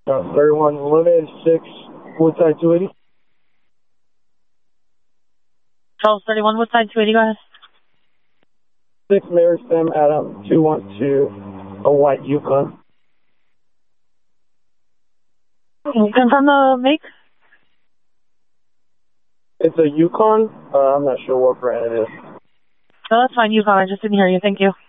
31 Limited 6 Woodside 280. Charles 31 Woodside 280, go ahead. 6 Mary Stem Adam 212, a white Yukon. Confirm the make? It's a Yukon. I'm not sure what brand it is. No, that's fine, Yukon. I just didn't hear you. Thank you.